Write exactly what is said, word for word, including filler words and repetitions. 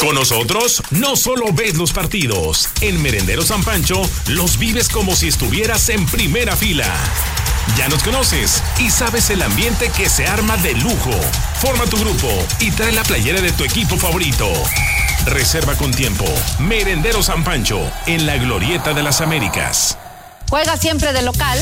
Con nosotros, no solo ves los partidos, en Merendero San Pancho los vives como si estuvieras en primera fila. Ya nos conoces y sabes el ambiente que se arma de lujo. Forma tu grupo y trae la playera de tu equipo favorito. Reserva con tiempo. Merendero San Pancho, en la Glorieta de las Américas. Juega siempre de local